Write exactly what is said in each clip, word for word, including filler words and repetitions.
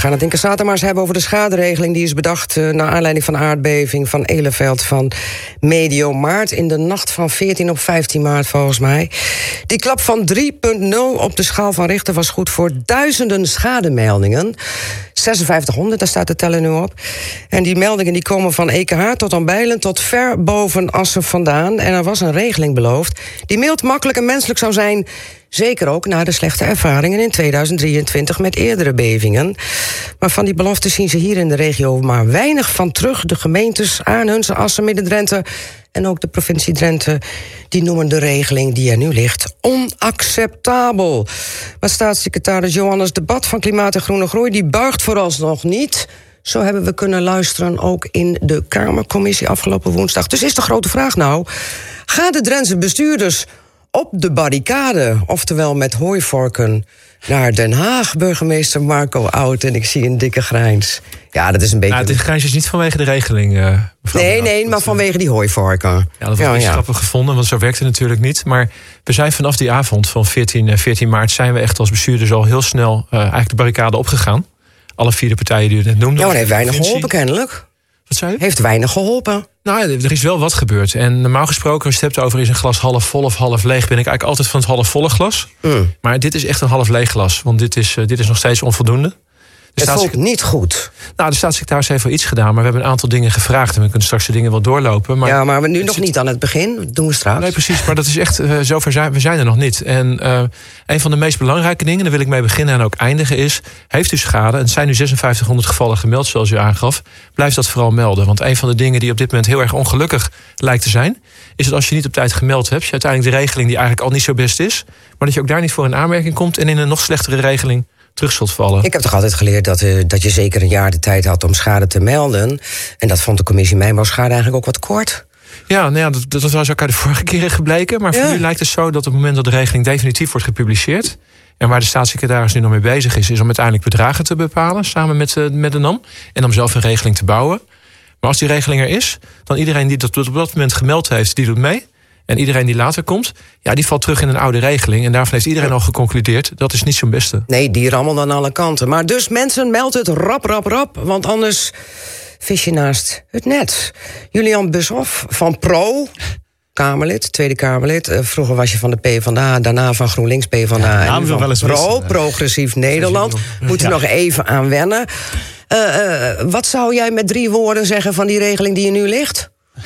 We gaan het in Cassata maar eens hebben over de schaderegeling. Die is bedacht uh, naar aanleiding van de aardbeving van Eleveld van medio maart. In de nacht van veertien op vijftien maart volgens mij. Die klap van drie punt nul op de schaal van Richter was goed voor duizenden schademeldingen. zesenvijftighonderd, daar staat de teller nu op. En die meldingen die komen van E K H tot aan Bijlen tot ver boven Assen vandaan. En er was een regeling beloofd die mild, makkelijk en menselijk zou zijn. Zeker ook na de slechte ervaringen in tweeduizend drieëntwintig met eerdere bevingen. Maar van die belofte zien ze hier in de regio maar weinig van terug. De gemeentes Arnhem, Assen, Midden-Drenthe en ook de provincie Drenthe, die noemen de regeling die er nu ligt onacceptabel. Maar staatssecretaris Johannes de Bat van Klimaat en Groene Groei die buigt vooralsnog niet. Zo hebben we kunnen luisteren ook in de Kamercommissie afgelopen woensdag. Dus is de grote vraag nou, gaan de Drentse bestuurders op de barricade, oftewel met hooivorken, naar Den Haag, burgemeester Marco Oud? En ik zie een dikke grijns. Ja, dat is een beetje... Nou, dit grijns is niet vanwege de regeling, uh, mevrouw. Nee, nee, maar vanwege die hooivorken. Ja, dat was ja, grappig ja. gevonden, want zo werkt het natuurlijk niet. Maar we zijn vanaf die avond van veertien, veertien maart... zijn we echt als bestuurders al heel snel uh, eigenlijk de barricade opgegaan. Alle vier de partijen die u net noemde. Ja, maar dat heeft weinig geholpen, kennelijk. Wat zei u? Heeft weinig geholpen. Nou, er is wel wat gebeurd. En normaal gesproken, als je het hebt over is een glas half vol of half leeg, ben ik eigenlijk altijd van het halfvolle glas. Mm. Maar dit is echt een half leeg glas, want dit is, uh, dit is nog steeds onvoldoende. Het voelt niet goed. Nou, de staatssecretaris heeft wel iets gedaan, maar we hebben een aantal dingen gevraagd en we kunnen straks de dingen wel doorlopen. Maar ja, maar we nu nog zit... niet aan het begin. Dat doen we straks. Nee, precies. Maar dat is echt, uh, zover zijn we zijn er nog niet. En uh, een van de meest belangrijke dingen, daar wil ik mee beginnen en ook eindigen, is: heeft u schade? En het zijn nu zesenvijftighonderd gevallen gemeld, zoals u aangaf. Blijf dat vooral melden. Want een van de dingen die op dit moment heel erg ongelukkig lijkt te zijn, is dat als je niet op tijd gemeld hebt, je uiteindelijk de regeling die eigenlijk al niet zo best is, maar dat je ook daar niet voor in aanmerking komt en in een nog slechtere regeling terug zult vallen. Ik heb toch altijd geleerd dat, uh, dat je zeker een jaar de tijd had om schade te melden. En dat vond de commissie Mijnbouwschade eigenlijk ook wat kort. Ja, nou ja, dat, dat was ook uit de vorige keren gebleken. Maar voor ja. nu lijkt het zo dat op het moment dat de regeling definitief wordt gepubliceerd, en waar de staatssecretaris nu nog mee bezig is, is om uiteindelijk bedragen te bepalen samen met, uh, met de N A M. En om zelf een regeling te bouwen. Maar als die regeling er is, dan iedereen die dat op dat moment gemeld heeft, die doet mee. En iedereen die later komt, ja, die valt terug in een oude regeling. En daarvan heeft iedereen al geconcludeerd, dat is niet zo'n beste. Nee, die rammelen aan alle kanten. Maar dus mensen, meld het rap, rap, rap. Want anders vis je naast het net. Julian Bushoff van Pro, Kamerlid, Tweede Kamerlid. Uh, vroeger was je van de PvdA, daarna van GroenLinks PvdA. Ja, en van wel eens Pro, wisten, Progressief Nederland. Moet je ja. nog even aan wennen. Uh, uh, wat zou jij met drie woorden zeggen van die regeling die er nu ligt?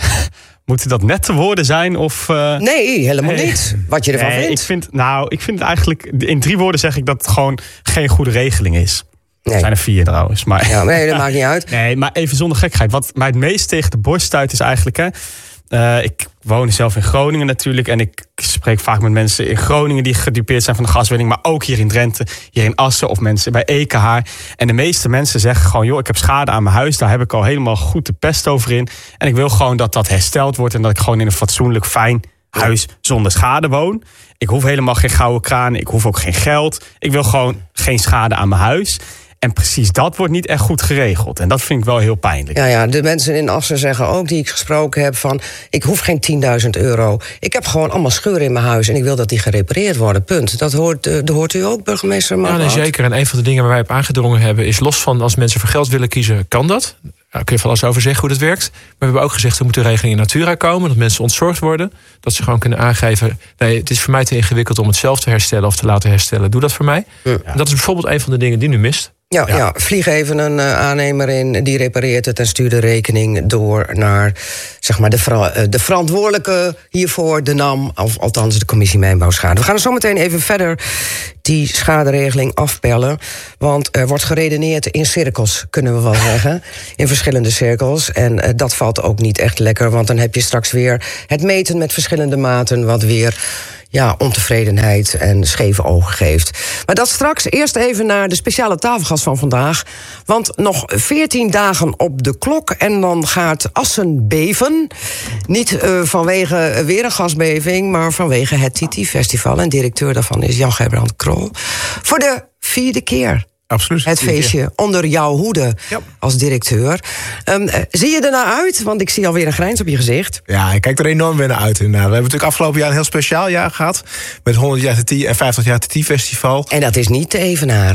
Moeten dat nette woorden zijn? Of, uh... Nee, helemaal nee. niet. Wat je ervan nee, vindt? Ik vind, nou, ik vind het eigenlijk, in drie woorden zeg ik dat het gewoon geen goede regeling is. Nee. Er zijn er vier trouwens. Maar... Ja, nee, dat maakt niet uit. Nee, maar even zonder gekheid. Wat mij het meest tegen de borst stuit is eigenlijk, hè, Uh, ik woon zelf in Groningen natuurlijk. En ik spreek vaak met mensen in Groningen die gedupeerd zijn van de gaswinning. Maar ook hier in Drenthe, hier in Assen of mensen bij E K H. En de meeste mensen zeggen gewoon, joh, ik heb schade aan mijn huis. Daar heb ik al helemaal goed de pest over in. En ik wil gewoon dat dat hersteld wordt. En dat ik gewoon in een fatsoenlijk, fijn huis zonder schade woon. Ik hoef helemaal geen gouden kraan. Ik hoef ook geen geld. Ik wil gewoon geen schade aan mijn huis. En precies dat wordt niet echt goed geregeld. En dat vind ik wel heel pijnlijk. Ja, ja, de mensen in Assen zeggen ook, die ik gesproken heb, van ik hoef geen tienduizend euro. Ik heb gewoon allemaal scheuren in mijn huis en ik wil dat die gerepareerd worden, punt. Dat hoort, dat hoort u ook, burgemeester Marco? Ja, nee, zeker. En een van de dingen waar wij op aangedrongen hebben is, los van als mensen voor geld willen kiezen, kan dat. Daar kun je van alles over zeggen hoe dat werkt. Maar we hebben ook gezegd, er moet een regeling in Natura komen, dat mensen ontzorgd worden. Dat ze gewoon kunnen aangeven, nee, het is voor mij te ingewikkeld om het zelf te herstellen of te laten herstellen. Doe dat voor mij. Ja. En dat is bijvoorbeeld een van de dingen die nu mist. Ja, ja. ja, vlieg even een uh, aannemer in, die repareert het en stuurt de rekening door naar, zeg maar, de, vera- de verantwoordelijke hiervoor, de N A M, of althans de commissie Mijnbouwschade. We gaan er zo meteen even verder die schaderegeling afpellen, want er wordt geredeneerd in cirkels, kunnen we wel zeggen, in verschillende cirkels. En uh, dat valt ook niet echt lekker, want dan heb je straks weer het meten met verschillende maten, wat weer ja, ontevredenheid en scheve ogen geeft. Maar dat straks. Eerst even naar de speciale tafelgast van vandaag. Want nog veertien dagen op de klok en dan gaat Assen beven. Niet uh, vanwege weer een gasbeving, maar vanwege het T T-festival. En directeur daarvan is Jan Gerbrand Krol. Voor de vierde keer. Absoluut. Het feestje keer. Onder jouw hoede ja. als directeur. Um, zie je er nou uit? Want ik zie alweer een grijns op je gezicht. Ja, ik kijk er enorm weer naar uit. Inderdaad. We hebben natuurlijk afgelopen jaar een heel speciaal jaar gehad. Met honderd jaar T T en vijftig jaar T T-festival. En dat is niet te evenaren.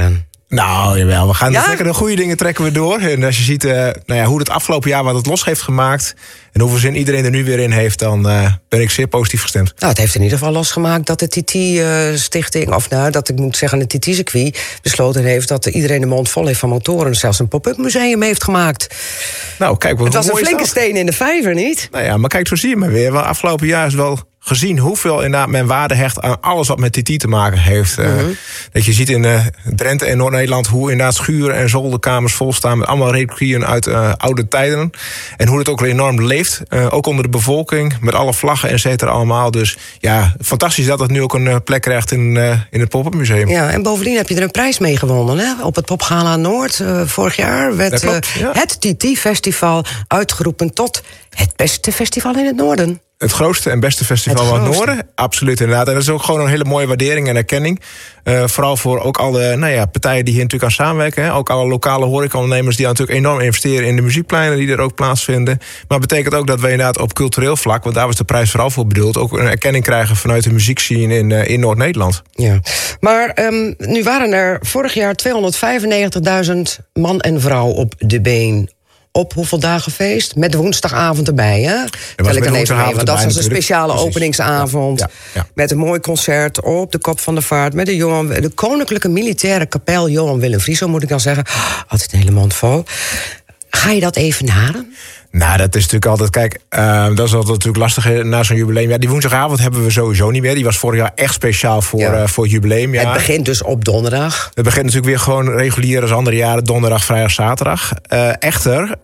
Nou, jawel. We gaan Ja? de lekker de goede dingen trekken we door. En als je ziet uh, nou ja, hoe het afgelopen jaar wat het los heeft gemaakt... en hoeveel zin iedereen er nu weer in heeft... dan uh, ben ik zeer positief gestemd. Nou, het heeft in ieder geval losgemaakt dat de T T-stichting... Uh, of nou, dat ik moet zeggen, de T T-circuit besloten heeft... dat iedereen de mond vol heeft van motoren... zelfs een pop-up museum heeft gemaakt. Nou, kijk, wat het was een mooi flinke is dat. steen in de vijver, niet? Nou ja, maar kijk, zo zie je maar weer. Want afgelopen jaar is wel gezien hoeveel inderdaad men waarde hecht aan alles wat met T T te maken heeft. Uh, mm-hmm. Dat je ziet in uh, Drenthe en Noord-Nederland hoe inderdaad schuren en zolderkamers vol staan met allemaal reliquieën uit uh, oude tijden. En hoe het ook enorm leeft, uh, ook onder de bevolking, met alle vlaggen en cetera allemaal. Dus ja, fantastisch dat het nu ook een uh, plek krijgt in, uh, in het Pop-up Museum. Ja, en bovendien heb je er een prijs mee gewonnen, hè? Op het Popgala Noord uh, vorig jaar werd klopt, uh, ja. het T T-festival uitgeroepen tot het beste festival in het noorden. Het grootste en beste festival van het Noorden. Absoluut, inderdaad. En dat is ook gewoon een hele mooie waardering en erkenning. Uh, vooral voor ook alle nou ja, partijen die hier natuurlijk aan samenwerken. Hè. Ook alle lokale horecaondernemers die natuurlijk enorm investeren in de muziekpleinen die er ook plaatsvinden. Maar het betekent ook dat we inderdaad op cultureel vlak, want daar was de prijs vooral voor bedoeld, ook een erkenning krijgen vanuit de muziekscene in, uh, in Noord-Nederland. Ja, maar um, nu waren er vorig jaar tweehonderdvijfennegentigduizend man en vrouw op de been. Op hoeveel dagen feest? Met woensdagavond erbij, hè? Tel ik dan even mee, want dat was een speciale Precies. openingsavond. Ja, ja, ja. Met een mooi concert op de Kop van de Vaart. Met de, Johan, de Koninklijke Militaire Kapel Johan Willem Frieso, moet ik dan zeggen. Altijd een hele mond vol. Ga je dat even naden? Nou, dat is natuurlijk altijd, kijk, uh, dat is altijd natuurlijk lastig na zo'n jubileum. Ja, die woensdagavond hebben we sowieso niet meer. Die was vorig jaar echt speciaal voor, ja. uh, voor het jubileum. Ja. Het begint dus op donderdag. Het begint natuurlijk weer gewoon regulier als andere jaren. Donderdag, vrijdag, zaterdag. Uh, echter, uh,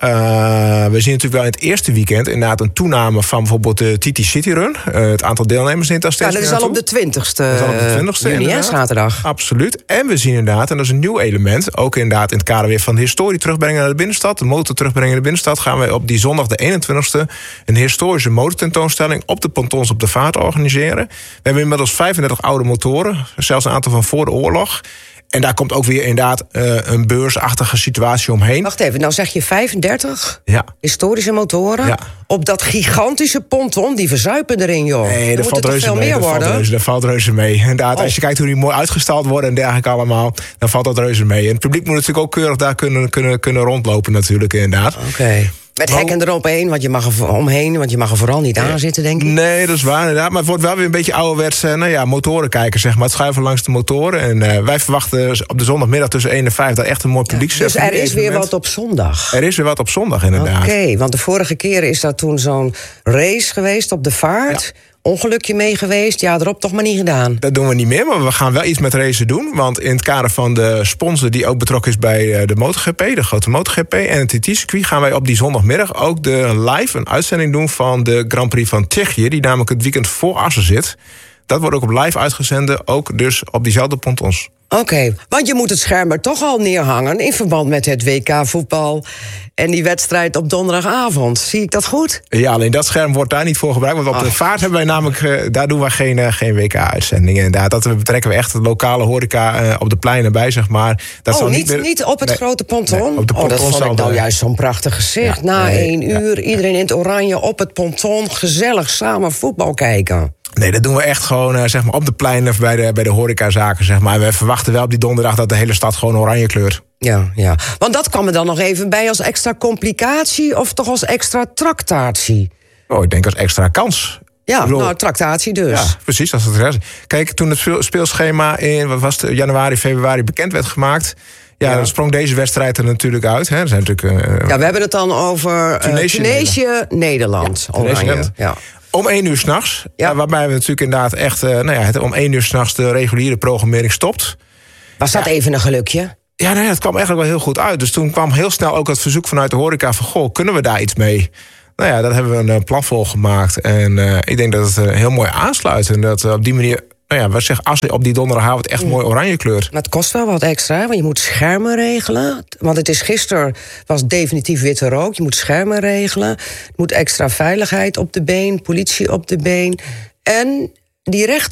we zien natuurlijk wel in het eerste weekend inderdaad een toename van bijvoorbeeld de T T City Run. Uh, het aantal deelnemers neemt daar steeds Ja, dat is al op de twintigste juni, hè, zaterdag. Absoluut. En we zien inderdaad, en dat is een nieuw element, ook inderdaad in het kader weer van de historie terugbrengen naar de binnenstad, de motor terugbrengen naar de binnenstad, gaan we op die zondag de eenentwintigste een historische motortentoonstelling op de pontons op de vaart organiseren. We hebben inmiddels vijfendertig oude motoren, zelfs een aantal van voor de oorlog. En daar komt ook weer inderdaad uh, een beursachtige situatie omheen. Wacht even, nou zeg je vijfendertig ja. historische motoren ja. op dat gigantische ponton, die verzuipen erin, joh. Nee, dat valt reuze mee. Dat valt reuze, dat valt reuze mee. Inderdaad, oh. Als je kijkt hoe die mooi uitgestald worden en dergelijke allemaal, dan valt dat reuze mee. En het publiek moet natuurlijk ook keurig daar kunnen, kunnen, kunnen rondlopen natuurlijk, inderdaad. Oké. Okay. Met hekken eromheen, want je mag er omheen, want je mag er vooral niet aan zitten, denk ik. Nee, dat is waar, inderdaad. Maar het wordt wel weer een beetje ouderwets, uh, nou ja, motoren kijken, zeg maar. Het schuiven langs de motoren. En uh, wij verwachten op de zondagmiddag tussen één en vijf dat echt een mooi publiek. Ja, dus er is weer wat op zondag. Er is weer wat op zondag, inderdaad. Oké, okay, want de vorige keer is dat toen zo'n race geweest op de vaart. Ja. Ongelukje mee geweest, ja, erop toch maar niet gedaan. Dat doen we niet meer, maar we gaan wel iets met racen doen. Want in het kader van de sponsor die ook betrokken is bij de MotoGP, de grote MotoGP en het T T-circuit, gaan wij op die zondagmiddag ook de live een uitzending doen van de Grand Prix van Tsjechië, die namelijk het weekend voor Assen zit. Dat wordt ook op live uitgezonden, ook dus op diezelfde pontons. Oké, okay, want je moet het scherm er toch al neerhangen in verband met het W K-voetbal en die wedstrijd op donderdagavond. Zie ik dat goed? Ja, alleen dat scherm wordt daar niet voor gebruikt. Want op oh. de vaart hebben wij namelijk, uh, daar doen we geen, uh, geen W K-uitzendingen. Inderdaad, dat betrekken we echt de lokale horeca uh, op de pleinen bij, zeg maar. Dat oh, zal niet, niet, meer... niet op het nee, grote ponton? Nee, op de ponton? Oh, dat vond ik nou de... juist zo'n prachtig gezicht. Ja, Na nee, één ja, uur, iedereen in het oranje op het ponton, gezellig samen voetbal kijken. Nee, dat doen we echt gewoon uh, zeg maar op de pleinen bij de, bij de horecazaken. Zeg maar. En we verwachten wel op die donderdag dat de hele stad gewoon oranje kleurt. Ja, ja. Want dat kwam er dan nog even bij als extra complicatie of toch als extra tractatie? Oh, ik denk als extra kans. Ja, bedoel, nou, tractatie dus. Ja, precies. Dat is het rest. Kijk, toen het speelschema in wat was het, januari, februari bekend werd gemaakt, ja, ja, dan sprong deze wedstrijd er natuurlijk uit. Hè. Er zijn natuurlijk, uh, ja, we hebben het dan over Tunesië, uh, Tunesië Nederland. Ja, Tunesië, ja. Om één uur s'nachts, ja. waarbij we natuurlijk inderdaad echt, uh, nou ja, het, om één uur s'nachts de reguliere programmering stopt. Was dat ja. even een gelukje? Ja, nee, het kwam eigenlijk wel heel goed uit. Dus toen kwam heel snel ook het verzoek vanuit de horeca van, goh, kunnen we daar iets mee? Nou ja, daar hebben we een plan voor gemaakt. En uh, ik denk dat het uh, heel mooi aansluit. En dat uh, op die manier, nou ja, wat zeg, als je op die donderdagavond echt mm. mooi oranje kleurt. Maar het kost wel wat extra, want je moet schermen regelen. Want het is gisteren, was definitief witte rook. Je moet schermen regelen. Er moet extra veiligheid op de been, politie op de been. En die rechten,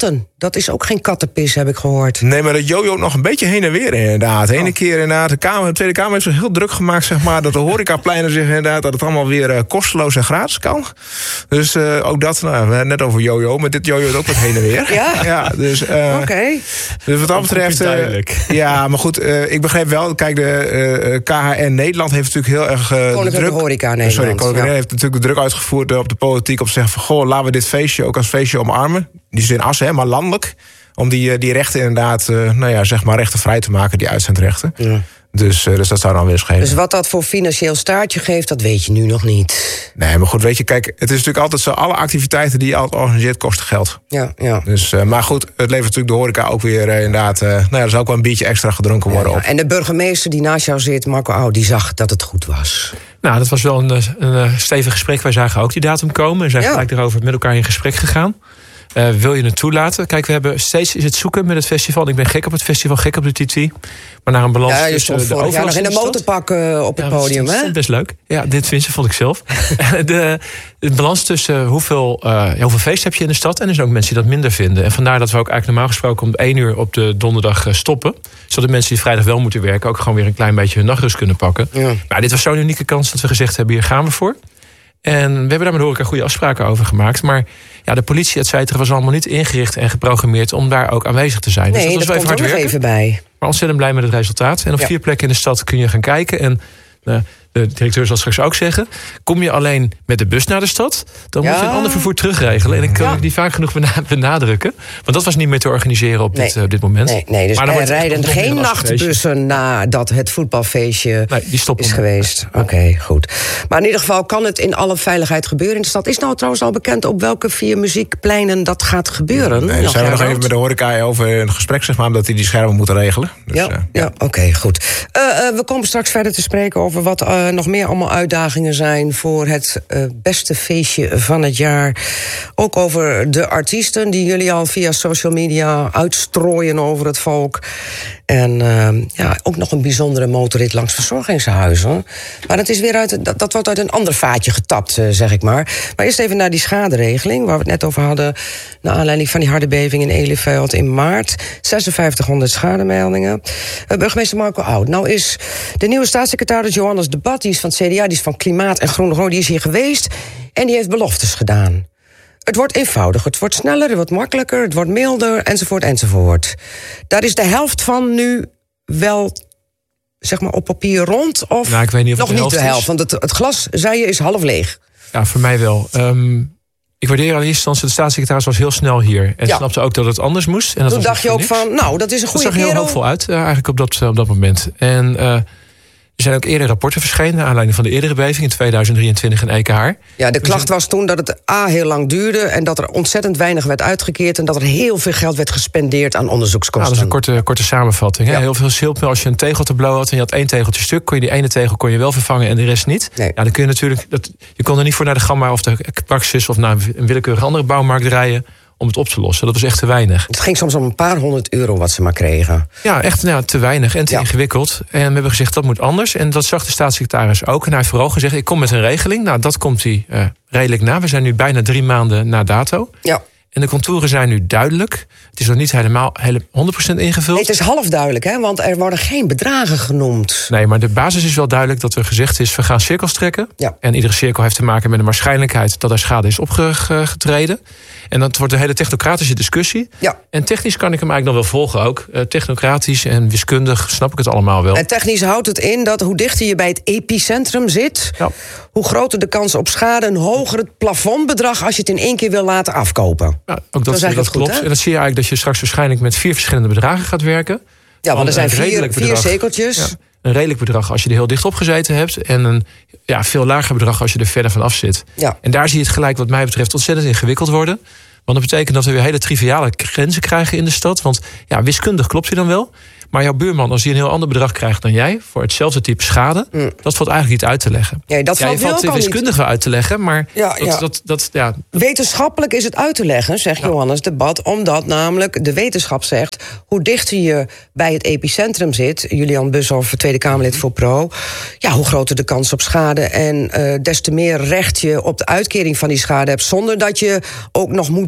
Dat is ook geen kattenpis, heb ik gehoord. Nee, maar dat jojo nog een beetje heen en weer inderdaad. De ene Oh. keer inderdaad, de, kamer, de Tweede Kamer heeft zich heel druk gemaakt, zeg maar, dat de horecapleinen zich inderdaad, dat het allemaal weer uh, kosteloos en gratis kan. Dus uh, ook dat, nou, we hebben het net over jojo, maar dit jojo is ook wat heen en weer. Ja? Ja, dus, uh, Oké. Okay. Dus wat dat betreft, uh, ja, maar goed, uh, ik begreep wel, kijk, de uh, K H N Nederland heeft natuurlijk heel erg uh, de druk. Horeca Nederland. Sorry, Koninklijke ja. heeft natuurlijk de druk uitgevoerd uh, op de politiek om te zeggen van, goh, laten we dit feestje ook als feestje omarmen. Die is in Assen, hè, maar landelijk. Om die, die rechten inderdaad, uh, nou ja, zeg maar rechten vrij te maken, die uitzendrechten. Ja. Dus, uh, dus dat zou dan weer eens geven. Dus wat dat voor financieel staartje geeft, dat weet je nu nog niet. Nee, maar goed, weet je, kijk, het is natuurlijk altijd zo, alle activiteiten die je altijd organiseert kosten geld. Ja, ja. Dus, uh, maar goed, het levert natuurlijk de horeca ook weer uh, inderdaad, uh, nou ja, er zou ook wel een biertje extra gedronken worden. Ja, ja. Op. En de burgemeester die naast jou zit, Marco Oud, die zag dat het goed was. Nou, dat was wel een, een, een stevig gesprek. Wij zagen ook die datum komen en zijn ja. gelijk erover met elkaar in gesprek gegaan. Uh, wil je het toelaten? Kijk, we hebben steeds is het zoeken met het festival. Ik ben gek op het festival, gek op de T T. Maar naar een balans ja, je tussen stond de overheid nog in de motorpak uh, op het ja, podium, hè? Dat is best leuk. Ja, dit vind vond ik zelf. de, de balans tussen hoeveel, uh, hoeveel feest heb je in de stad en er zijn ook mensen die dat minder vinden. En vandaar dat we ook eigenlijk normaal gesproken om één uur op de donderdag uh, stoppen. Zodat de mensen die vrijdag wel moeten werken ook gewoon weer een klein beetje hun nachtrust kunnen pakken. Ja. Maar dit was zo'n unieke kans dat we gezegd hebben, hier gaan we voor. En we hebben daar met de horeca goede afspraken over gemaakt. Maar ja, de politie, et cetera, was allemaal niet ingericht en geprogrammeerd om daar ook aanwezig te zijn. Nee, dus dat, dat was komt er nog even bij. Maar ontzettend blij met het resultaat. En op ja. vier plekken in de stad kun je gaan kijken. En uh, de directeur zal straks ook zeggen, kom je alleen met de bus naar de stad, dan ja. moet je een ander vervoer terugregelen. En ik kan ja. die vaak genoeg benadrukken. Want dat was niet meer te organiseren op nee. dit, uh, dit moment. Nee, nee dus maar er rijden geen nachtbussen nadat het voetbalfeestje nee, die is geweest. Oké, okay, goed. Maar in ieder geval kan het in alle veiligheid gebeuren in de stad. Is nou trouwens al bekend op welke vier muziekpleinen dat gaat gebeuren? Nee, daar zijn we nog even met de horeca over een gesprek, zeg maar, omdat die die schermen moeten regelen. Dus, ja, uh, ja. ja oké, okay, goed. Uh, uh, we komen straks verder te spreken over wat uh, nog meer allemaal uitdagingen zijn voor het uh, beste feestje van het jaar. Ook over de artiesten die jullie al via social media uitstrooien over het volk. En uh, ja, ook nog een bijzondere motorrit langs verzorgingshuizen. Maar dat, is weer uit, dat, dat wordt uit een ander vaatje getapt, uh, zeg ik maar. Maar eerst even naar die schaderegeling, waar we het net over hadden, naar aanleiding van die harde beving in Eleveld in maart. zesenvijftighonderd schademeldingen. Uh, burgemeester Marco Oud. Nou is de nieuwe staatssecretaris Johannes de Bat, die is van het C D A, die is van Klimaat en Groen, die is hier geweest en die heeft beloftes gedaan. Het wordt eenvoudiger, het wordt sneller, het wordt makkelijker, het wordt milder, enzovoort, enzovoort. Daar is de helft van nu wel, zeg maar, op papier rond, of nou, ik weet niet of nog de niet helft de helft? Is. Want het, het glas, zei je, is half leeg. Ja, voor mij wel. Um... Ik waardeer al in eerste instantie, de staatssecretaris was heel snel hier. En ja. snapte ook dat het anders moest. En dat Toen was dacht je ook niks. van, nou, dat is een goede kerel. Dat zag er heel hoopvol uit, uh, eigenlijk op dat, uh, op dat moment. En uh, er zijn ook eerder rapporten verschenen, naar aanleiding van de eerdere beving in tweeduizend drieëntwintig in E K H. Ja, de klacht was toen dat het A heel lang duurde en dat er ontzettend weinig werd uitgekeerd en dat er heel veel geld werd gespendeerd aan onderzoekskosten. Nou, dat is een korte, korte samenvatting. Ja. Heel veel schildpel, als je een tegeltableau had en je had één tegeltje stuk, kon je die ene tegel kon je wel vervangen en de rest niet. Nee. Ja, dan kun je natuurlijk, dat, je kon er niet voor naar de Gamma of de Praxis of naar een willekeurige andere bouwmarkt rijden om het op te lossen. Dat was echt te weinig. Het ging soms om een paar honderd euro wat ze maar kregen. Ja, echt nou, te weinig en te ja. ingewikkeld. En we hebben gezegd, dat moet anders. En dat zag de staatssecretaris ook. En hij heeft vooral gezegd, ik kom met een regeling. Nou, dat komt hij uh, redelijk na. We zijn nu bijna drie maanden na dato. Ja. En de contouren zijn nu duidelijk. Het is nog niet helemaal honderd procent ingevuld. Nee, het is half duidelijk, hè? Want er worden geen bedragen genoemd. Nee, maar de basis is wel duidelijk dat er gezegd is, we gaan cirkels trekken. Ja. En iedere cirkel heeft te maken met de waarschijnlijkheid dat er schade is opgetreden. En dat wordt een hele technocratische discussie. Ja. En technisch kan ik hem eigenlijk nog wel volgen ook. Uh, technocratisch en wiskundig snap ik het allemaal wel. En technisch houdt het in dat hoe dichter je bij het epicentrum zit, ja. hoe groter de kans op schade, een hoger het plafondbedrag als je het in één keer wil laten afkopen. Ja, ook dat, dat, dat klopt. Goed, en dat zie je eigenlijk dat je straks waarschijnlijk met vier verschillende bedragen gaat werken. Ja, want er zijn vier, vier zekeltjes. Ja, een redelijk bedrag als je er heel dicht op gezeten hebt. En een ja, veel lager bedrag als je er verder van af zit. Ja. En daar zie je het gelijk wat mij betreft ontzettend ingewikkeld worden. Want dat betekent dat we weer hele triviale grenzen krijgen in de stad. Want ja, wiskundig klopt hij dan wel. Maar jouw buurman, als hij een heel ander bedrag krijgt dan jij voor hetzelfde type schade, mm. dat valt eigenlijk niet uit te leggen. Ja, dat ja, valt je valt wel wiskundig wel uit te leggen, maar ja, dat, ja. Dat, dat, ja, dat... wetenschappelijk is het uit te leggen, zegt ja. Johannes de Bat, omdat namelijk de wetenschap zegt, hoe dichter je bij het epicentrum zit, Julian Bushoff, Tweede Kamerlid voor Pro, ja, hoe groter de kans op schade en uh, des te meer recht je op de uitkering van die schade hebt, zonder dat je ook nog moet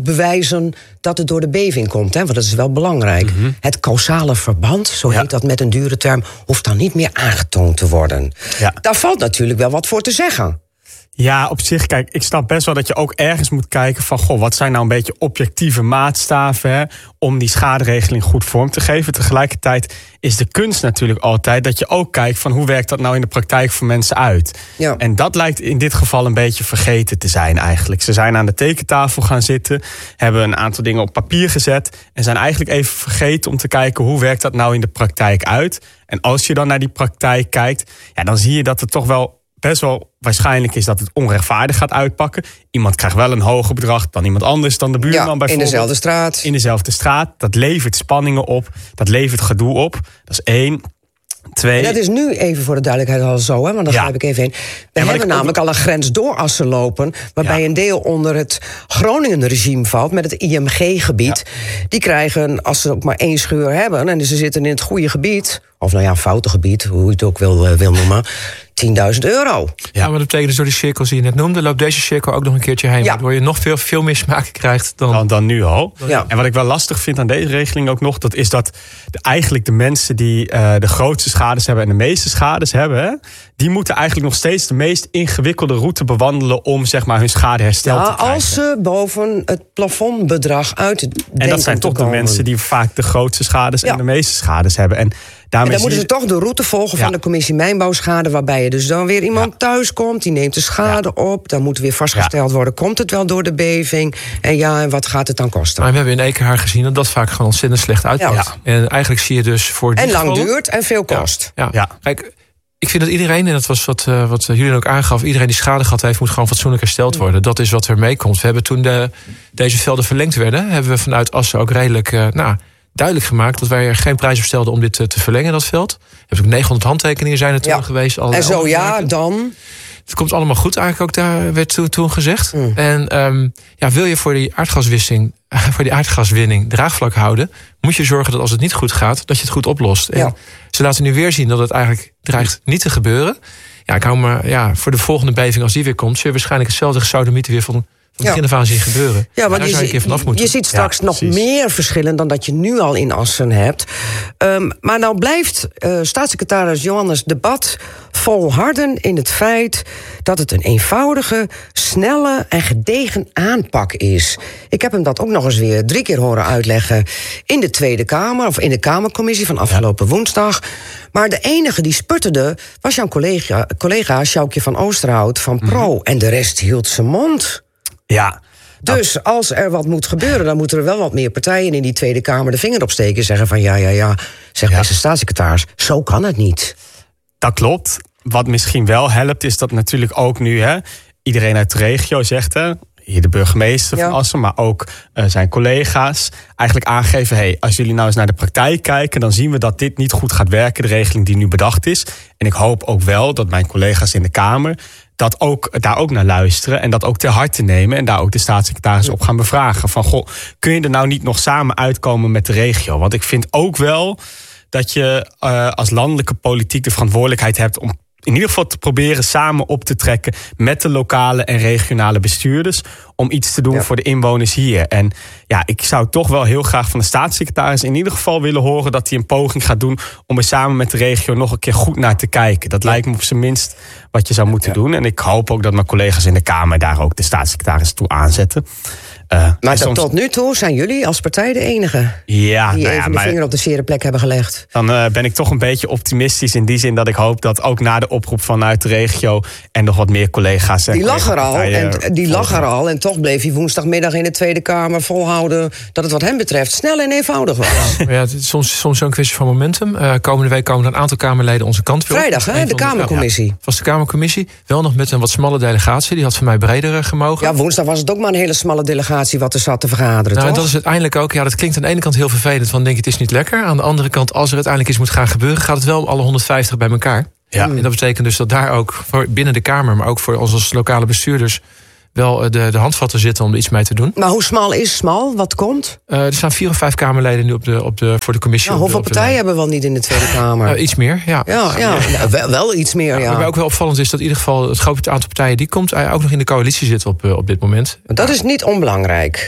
bewijzen dat het door de beving komt. Hè? Want dat is wel belangrijk. Mm-hmm. Het causale verband, zo heet ja. dat met een dure term, hoeft dan niet meer aangetoond te worden. Ja. Daar valt natuurlijk wel wat voor te zeggen. Ja, op zich, kijk, ik snap best wel dat je ook ergens moet kijken van, goh, wat zijn nou een beetje objectieve maatstaven, hè, om die schaderegeling goed vorm te geven. Tegelijkertijd is de kunst natuurlijk altijd dat je ook kijkt van, hoe werkt dat nou in de praktijk voor mensen uit? Ja. En dat lijkt in dit geval een beetje vergeten te zijn eigenlijk. Ze zijn aan de tekentafel gaan zitten, hebben een aantal dingen op papier gezet en zijn eigenlijk even vergeten om te kijken, hoe werkt dat nou in de praktijk uit? En als je dan naar die praktijk kijkt, ja, dan zie je dat het toch wel best wel waarschijnlijk is dat het onrechtvaardig gaat uitpakken. Iemand krijgt wel een hoger bedrag dan iemand anders, dan de buurman ja, bijvoorbeeld. In dezelfde straat. In dezelfde straat. Dat levert spanningen op. Dat levert gedoe op. Dat is één. Twee. En dat is nu even voor de duidelijkheid al zo, hè, want daar ja. grijp ik even in. We hebben ik namelijk ook al een grens door Assen lopen, waarbij ja. een deel onder het Groningen-regime valt, met het I M G-gebied. Ja. Die krijgen, als ze ook maar één scheur hebben, en ze zitten in het goede gebied, of nou ja, foute gebied, hoe je het ook wil, uh, wil noemen, tienduizend euro. Ja, maar dat betekent dus door die cirkels die je net noemde, loopt deze cirkel ook nog een keertje heen. Ja. Waardoor je nog veel, veel meer smaken krijgt dan... Dan, dan nu al. Ja. En wat ik wel lastig vind aan deze regeling ook nog, dat is dat de, eigenlijk de mensen die uh, de grootste schades hebben en de meeste schades hebben, hè, die moeten eigenlijk nog steeds de meest ingewikkelde route bewandelen om, zeg maar, hun schade hersteld ja, te krijgen. Als ze boven het plafondbedrag uit En dat zijn toch de mensen die vaak de grootste schades ja. en de meeste schades hebben. En En dan moeten ze toch de route volgen ja. van de commissie Mijnbouwschade, waarbij je dus dan weer iemand ja. thuis komt, die neemt de schade ja. op. Dan moet weer vastgesteld ja. worden, komt het wel door de beving? En ja, en wat gaat het dan kosten? Maar we hebben in Ekenhaar gezien dat dat vaak gewoon ontzettend slecht uitpakt. Ja. En eigenlijk zie je dus voor die En lang gevallen, duurt en veel kost. Ja. Ja. Ja. Kijk, ik vind dat iedereen, en dat was wat, uh, wat Julian ook aangaf, iedereen die schade gehad heeft, moet gewoon fatsoenlijk hersteld worden. Dat is wat er meekomt. We hebben toen de, deze velden verlengd werden, hebben we vanuit Assen ook redelijk, uh, nou, duidelijk gemaakt dat wij er geen prijs op stelden om dit te, te verlengen, dat veld. Er hebben ook negenhonderd handtekeningen zijn er toen ja. geweest. En zo ja, dan? Het komt allemaal goed, eigenlijk ook daar werd toen, toen gezegd. Mm. En um, ja, wil je voor die aardgaswinning, voor die aardgaswinning draagvlak houden, moet je zorgen dat als het niet goed gaat, dat je het goed oplost. Ja. En ze laten nu weer zien dat het eigenlijk dreigt niet te gebeuren. Ja, ik hou me ja, voor de volgende beving, als die weer komt, zul je waarschijnlijk hetzelfde gesodemieten weer van van begin af aan zien gebeuren. Ja, want daar je, zou je, een keer vanaf moeten. je ziet straks ja, nog meer verschillen dan dat je nu al in Assen hebt. Um, maar nou blijft uh, staatssecretaris Johannes de Bat volharden in het feit dat het een eenvoudige, snelle en gedegen aanpak is. Ik heb hem dat ook nog eens weer drie keer horen uitleggen in de Tweede Kamer, of in de Kamercommissie van afgelopen ja. woensdag. Maar de enige die sputterde was jouw collega, collega Sjoukje van Oosterhout van Pro. Mm-hmm. En de rest hield zijn mond. Ja. Dus als er wat moet gebeuren, dan moeten er wel wat meer partijen in die Tweede Kamer de vinger opsteken en zeggen van ja, ja, ja, zeg ja. beste staatssecretaris, zo kan het niet. Dat klopt. Wat misschien wel helpt, is dat natuurlijk ook nu, hè, iedereen uit de regio zegt, hè, hier de burgemeester ja. van Assen, maar ook uh, zijn collega's, eigenlijk aangeven, hey, als jullie nou eens naar de praktijk kijken, dan zien we dat dit niet goed gaat werken, de regeling die nu bedacht is. En ik hoop ook wel dat mijn collega's in de Kamer dat ook, daar ook naar luisteren en dat ook ter harte nemen en daar ook de staatssecretaris op gaan bevragen. Van, goh, kun je er nou niet nog samen uitkomen met de regio? Want ik vind ook wel dat je uh, als landelijke politiek de verantwoordelijkheid hebt om in ieder geval te proberen samen op te trekken met de lokale en regionale bestuurders om iets te doen ja. voor de inwoners hier. En ja, ik zou toch wel heel graag van de staatssecretaris in ieder geval willen horen dat hij een poging gaat doen om er samen met de regio nog een keer goed naar te kijken. Dat ja. lijkt me op zijn minst wat je zou moeten ja. doen. En ik hoop ook dat mijn collega's in de Kamer daar ook de staatssecretaris toe aanzetten. Uh, maar soms... tot nu toe zijn jullie als partij de enige ja, die nou even ja, de maar... vinger op de zere plek hebben gelegd. Dan uh, ben ik toch een beetje optimistisch in die zin dat ik hoop dat ook na de oproep vanuit de regio en nog wat meer collega's en die lag er al en die lag er volgen. al en toch bleef hij woensdagmiddag in de Tweede Kamer volhouden dat het wat hem betreft snel en eenvoudig was. Ja, ja, het is soms soms zo'n kwestie van momentum. Uh, komende week komen een aantal Kamerleden onze kant weer op. Vrijdag, hè, de Kamercommissie. Ja, was de Kamercommissie wel nog met een wat smalle delegatie. Die had voor mij breder gemogen. Ja, woensdag was het ook maar een hele smalle delegatie wat er zat te vergaderen. Nou, toch? dat is uiteindelijk ook, ja, dat klinkt aan de ene kant heel vervelend, van denk je het is niet lekker. Aan de andere kant, als er uiteindelijk iets moet gaan gebeuren, gaat het wel alle honderdvijftig bij elkaar. Ja. En dat betekent dus dat daar ook voor binnen de Kamer, maar ook voor ons als lokale bestuurders wel de, de handvatten zitten om er iets mee te doen. Maar hoe smal is smal? Wat komt? Uh, er staan vier of vijf Kamerleden nu op de, op de, voor de commissie. Nou, hoeveel op de, partijen hebben we wel niet in de Tweede Kamer? Uh, iets meer, ja. Ja, ja. ja wel, wel iets meer, ja. ja. Maar ook wel opvallend is dat in ieder geval het grote aantal partijen die komt ook nog in de coalitie zitten op, uh, op dit moment. Dat is niet onbelangrijk. Nee.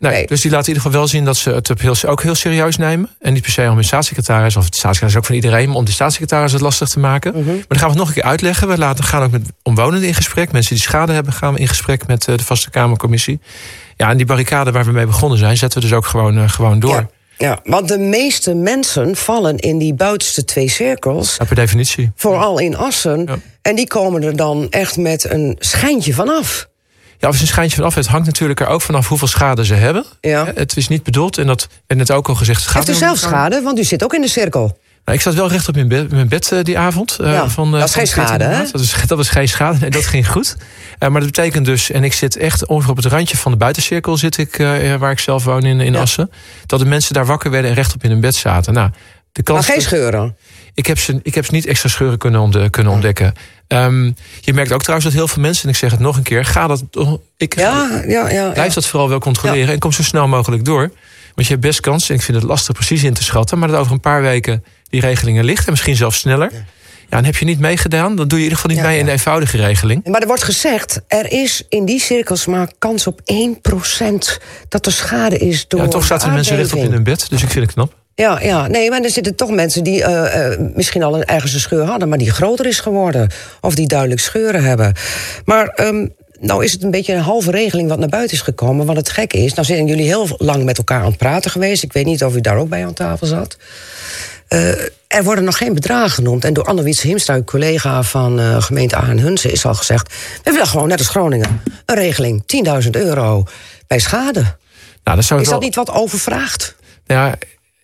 Nee, Nee. dus die laten in ieder geval wel zien dat ze het heel, ook heel serieus nemen. En niet per se om een staatssecretaris, of de staatssecretaris is ook van iedereen, maar om de staatssecretaris het lastig te maken. Mm-hmm. Maar dan gaan we het nog een keer uitleggen. We laten, gaan ook met omwonenden in gesprek. Mensen die schade hebben, gaan we in gesprek met de Vaste Kamercommissie. Ja, en die barricade waar we mee begonnen zijn, zetten we dus ook gewoon, uh, gewoon door. Ja. Ja, want de meeste mensen vallen in die buitenste twee cirkels. Ja, per definitie. Vooral in Assen. Ja. En die komen er dan echt met een schijntje vanaf. Ja, of een schijntje vanaf. Het hangt natuurlijk er ook vanaf hoeveel schade ze hebben. Ja. Het is niet bedoeld, en dat werd net ook al gezegd. Het gaat Heeft u zelf schade? Want u zit ook in de cirkel. Nou, ik zat wel recht op mijn bed, mijn bed uh, die avond. Uh, Ja, van, uh, dat is geen schade, hè? Dat is, dat was geen schade, nee, dat ging goed. Uh, maar dat betekent dus, en ik zit echt ongeveer op het randje van de buitencirkel, zit ik, uh, waar ik zelf woon in, in Ja. Assen. Dat de mensen daar wakker werden en rechtop in hun bed zaten. Nou, de kans Maar geen scheuren. Ik heb ze, ik heb ze niet extra scheuren kunnen, ontde- kunnen ontdekken. Um, je merkt ook trouwens dat heel veel mensen, en ik zeg het nog een keer, ga dat, ik Ja, ja, ja. blijf ja. dat vooral wel controleren en kom zo snel mogelijk door. Want je hebt best kans, en ik vind het lastig precies in te schatten, maar dat over een paar weken die regelingen ligt, en misschien zelfs sneller. Ja, ja en heb je niet meegedaan, dan doe je in ieder geval niet Ja, mee ja. in de eenvoudige regeling. Maar er wordt gezegd, er is in die cirkels maar kans op één procent dat er schade is door Ja, toch zaten de mensen rechtop in hun bed, dus ik vind het knap. Ja, ja, nee, maar er zitten toch mensen die uh, uh, misschien al een, ergens een scheur hadden, maar die groter is geworden. Of die duidelijk scheuren hebben. Maar um, nou is het een beetje een halve regeling wat naar buiten is gekomen. Want het gekke is, nou zijn jullie heel lang met elkaar aan het praten geweest. Ik weet niet of u daar ook bij aan tafel zat. Uh, er worden nog geen bedragen genoemd. En door Anne-Wiets Himstra, uw collega van uh, gemeente Aaren-Hunze, is al gezegd, we willen gewoon, net als Groningen, een regeling, tienduizend euro bij schade. Nou, dat zou Is wel... dat niet wat overvraagd? Ja,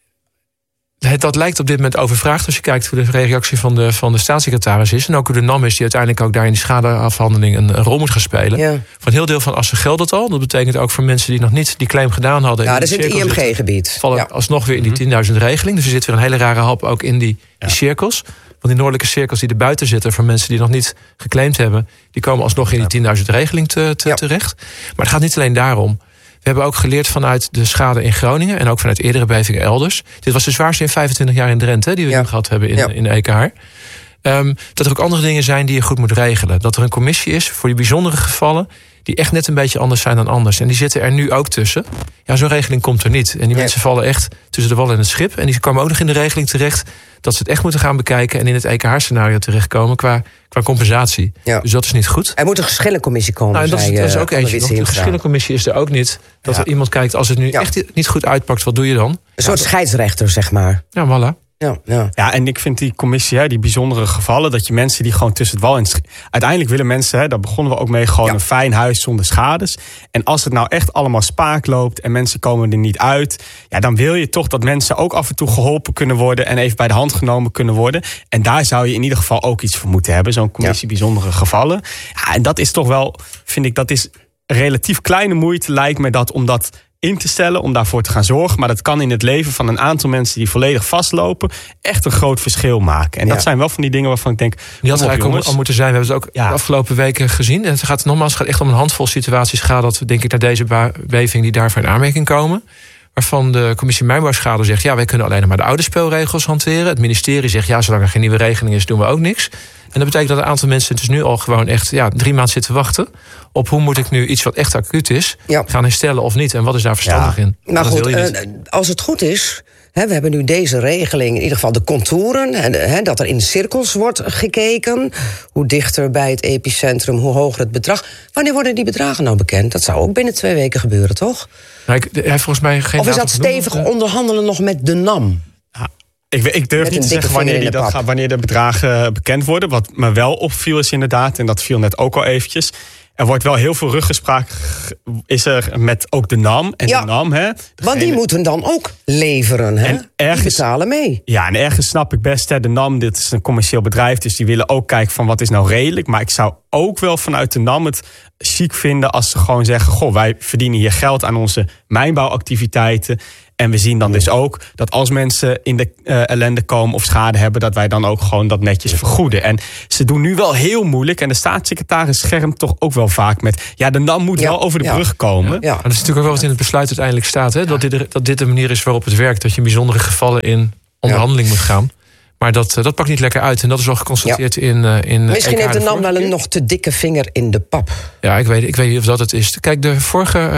dat lijkt op dit moment overvraagd als je kijkt hoe de reactie van de, van de staatssecretaris is. En ook hoe de N A M is die uiteindelijk ook daar in die schadeafhandeling een, een rol moet gaan spelen. Ja. Voor een heel deel van Assen geldt het al. Dat betekent ook voor mensen die nog niet die claim gedaan hadden. Ja, in dat is in het I M G-gebied. Vallen Ja. alsnog weer in die tienduizend regeling. Dus er zit weer een hele rare hap ook in die, die cirkels. Want die noordelijke cirkels die er buiten zitten voor mensen die nog niet geclaimd hebben, die komen alsnog in die tienduizend regeling te, te, Ja. terecht. Maar het gaat niet alleen daarom. We hebben ook geleerd vanuit de schade in Groningen en ook vanuit eerdere bevingen elders. Dit was de zwaarste in vijfentwintig jaar in Drenthe, die we Ja. nu gehad hebben in, Ja. in de E K H. Um, dat er ook andere dingen zijn die je goed moet regelen. Dat er een commissie is voor die bijzondere gevallen die echt net een beetje anders zijn dan anders. En die zitten er nu ook tussen. Ja, zo'n regeling komt er niet. En die Nee. mensen vallen echt tussen de wal en het schip. En die komen ook nog in de regeling terecht dat ze het echt moeten gaan bekijken en in het E K H-scenario terechtkomen qua, qua compensatie. Ja. Dus dat is niet goed. Er moet een geschillencommissie komen, Nou, en dat, is, zei, dat is uh, ook eentje. Anne-Wiets Nog. De Himstra. geschillencommissie is er ook niet. Dat Ja. er iemand kijkt, als het nu Ja. echt niet goed uitpakt, wat doe je dan? Een soort scheidsrechter, zeg maar. Ja, voilà. Ja, ja. Ja, en ik vind die commissie, hè, die bijzondere gevallen, dat je mensen die gewoon tussen het wal en het sch- uiteindelijk willen mensen, hè, daar begonnen we ook mee, gewoon Ja. een fijn huis zonder schades. En als het nou echt allemaal spaak loopt en mensen komen er niet uit, ja, dan wil je toch dat mensen ook af en toe geholpen kunnen worden en even bij de hand genomen kunnen worden. En daar zou je in ieder geval ook iets voor moeten hebben, zo'n commissie bijzondere gevallen. Ja, en dat is toch wel, vind ik, dat is relatief kleine moeite, lijkt me dat, om dat in te stellen, om daarvoor te gaan zorgen. Maar dat kan in het leven van een aantal mensen die volledig vastlopen echt een groot verschil maken. En Ja. dat zijn wel van die dingen waarvan ik denk, Die had kom er op, eigenlijk al, jongens. al moeten zijn. We hebben het ook Ja. de afgelopen weken gezien. En het gaat nogmaals het gaat echt om een handvol situaties. Gaat dat, denk ik, naar deze ba- beving die daarvoor in aanmerking komen. Waarvan de commissie Mijnbouwschade zegt, ja, wij kunnen alleen nog maar de oude spelregels hanteren. Het ministerie zegt, ja, zolang er geen nieuwe regeling is, doen we ook niks. En dat betekent dat een aantal mensen dus nu al gewoon echt ja, drie maanden zitten wachten op hoe moet ik nu iets wat echt acuut is Ja. gaan herstellen of niet. En wat is daar verstandig Ja. in? Maar dat goed, wil je niet. uh, als het goed is, hè, we hebben nu deze regeling, in ieder geval de contouren, en, hè, dat er in cirkels wordt gekeken. Hoe dichter bij het epicentrum, hoe hoger het bedrag. Wanneer worden die bedragen nou bekend? Dat zou ook binnen twee weken gebeuren, toch? Nou, ik, hij heeft volgens mij geen Of is datum dat genoemd. stevig onderhandelen nog met de N A M? Ik, ik durf Met niet een te dikke zeggen wanneer, vinger in die de dat pap. gaat, wanneer de bedragen uh, bekend worden. Wat me wel opviel is inderdaad, en dat viel net ook al eventjes, er wordt wel heel veel ruggespraak g- is er met ook de N A M. En Ja. de N A M, hè, Want die degene- moeten dan ook leveren, hè? En ergens- Die betalen mee. Ja, en ergens snap ik best, hè, de N A M, dit is een commercieel bedrijf, dus die willen ook kijken van wat is nou redelijk. Maar ik zou ook wel vanuit de N A M het chic vinden als ze gewoon zeggen, goh, wij verdienen hier geld aan onze mijnbouwactiviteiten. En we zien dan dus ook dat als mensen in de uh, ellende komen of schade hebben, dat wij dan ook gewoon dat netjes vergoeden. En ze doen nu wel heel moeilijk. En de staatssecretaris schermt toch ook wel vaak met, ja, de N A M moet Ja, wel over de ja. brug komen. Ja. Maar dat is natuurlijk ook wel wat in het besluit uiteindelijk staat. Hè? Dat, dit, er- dat dit de manier is waarop het werkt. Dat je in bijzondere gevallen in onderhandeling moet gaan. Maar dat, eh, dat pakt niet lekker uit. En dat is al geconstateerd in, uh, in Misschien E K heeft de de N A M vorige wel een keer. nog te dikke vinger in de pap. Ja, ik weet, ik weet niet of dat het is. Kijk, de vorige uh,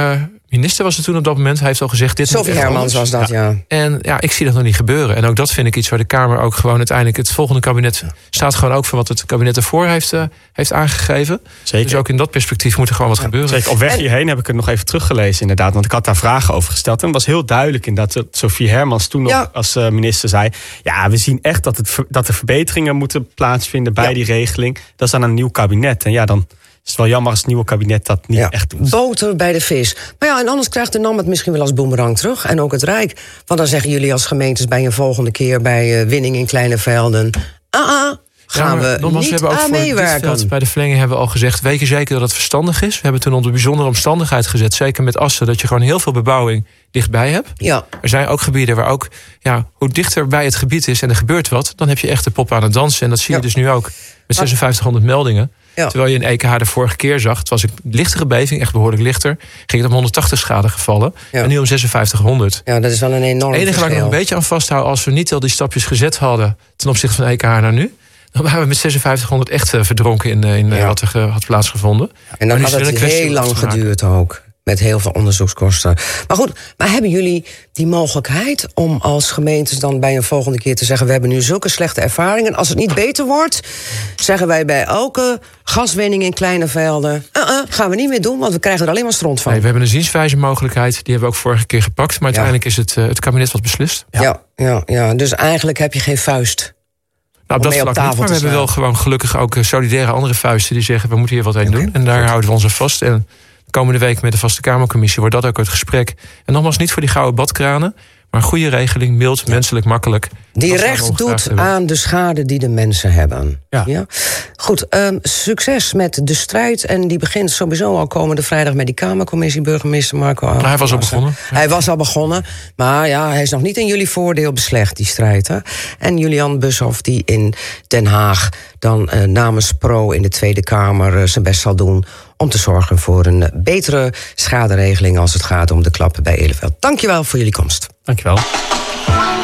minister was het toen op dat moment. Hij heeft al gezegd, dit Sophie moet echt Hermans was anders. dat, ja. En ja, ik zie dat nog niet gebeuren. En ook dat vind ik iets waar de Kamer ook gewoon uiteindelijk... het volgende kabinet staat gewoon ook voor wat het kabinet ervoor heeft, uh, heeft aangegeven. Zeker. Dus ook in dat perspectief moet er gewoon wat Ja, gebeuren. Zeker. Op weg En- hierheen heb ik het nog even teruggelezen inderdaad. Want ik had daar vragen over gesteld. En het was heel duidelijk in dat Sophie Hermans toen nog Ja. als uh, minister zei... ja, we zien echt dat, het, ver- dat er verbeteringen moeten plaatsvinden bij Ja. die regeling. Dat is dan een nieuw kabinet. En ja, dan is het wel jammer als het nieuwe kabinet dat niet Ja, echt doet. boter bij de vis. Maar ja, en anders krijgt de N A M het misschien wel als boemerang terug. En ook het Rijk. Want dan zeggen jullie als gemeentes bij een volgende keer... bij uh, winning in kleine velden... ah, ah, gaan Ja, maar we nogmaals, niet hebben ook aan voor dit meewerken. veld bij de verlenging hebben we al gezegd... weet je zeker dat het verstandig is? We hebben toen onder bijzondere omstandigheid gezet... zeker met Assen, dat je gewoon heel veel bebouwing dichtbij hebt. Ja. Er zijn ook gebieden waar ook... ja, hoe dichter bij het gebied is en er gebeurt wat... dan heb je echt de pop aan het dansen. En dat zie je Ja. dus nu ook met zesenvijftighonderd meldingen. Ja. Terwijl je in E K H de vorige keer zag... het was een lichtere beving, echt behoorlijk lichter... ging het om honderdtachtig schade-gevallen. Ja. En nu om zesenvijftighonderd. Ja, dat is wel een enorm Het enige waar ik nog verschil. een beetje aan vasthoud... als we niet al die stapjes gezet hadden... ten opzichte van E K H naar nu... dan waren we met zesenvijftighonderd echt uh, verdronken in, uh, in uh, Ja. wat er uh, had plaatsgevonden. En Maar dan nu had is het het een kwestie heel om lang af te maken. geduurd ook. Met heel veel onderzoekskosten. Maar goed, maar hebben jullie die mogelijkheid om als gemeentes dan bij een volgende keer te zeggen... we hebben nu zulke slechte ervaringen. Als het niet beter wordt, zeggen wij bij elke gaswinning in kleine velden... Uh -uh, gaan we niet meer doen, want we krijgen er alleen maar stront van. Nee, we hebben een zienswijze mogelijkheid. Die hebben we ook vorige keer gepakt. Maar uiteindelijk is het, uh, het kabinet wat beslist. Ja. Ja, ja, ja, dus eigenlijk heb je geen vuist. Nou, op dat mee op vlak niet, tafel maar we te hebben wel slaan. gewoon gelukkig ook uh, solidaire andere vuisten... die zeggen, we moeten hier wat heen doen. En daar houden we ons aan vast. En de komende week met de Vaste Kamercommissie wordt dat ook het gesprek. En nogmaals, niet voor die gouden badkranen... maar een goede regeling, mild, menselijk, makkelijk. Die Dat recht zouden we graag doet hebben. aan de schade die de mensen hebben. Ja. Goed, um, succes met de strijd. En die begint sowieso al komende vrijdag met die Kamercommissie, burgemeester Marco Aalten. Nou, hij was al begonnen. Ja. Hij was al begonnen, maar ja, hij is nog niet in jullie voordeel beslecht, die strijd. Hè? En Julian Bushoff, die in Den Haag dan uh, namens Pro in de Tweede Kamer uh, zijn best zal doen... om te zorgen voor een uh, betere schaderegeling als het gaat om de klappen bij Eleveld. Dankjewel voor jullie komst. Dankjewel.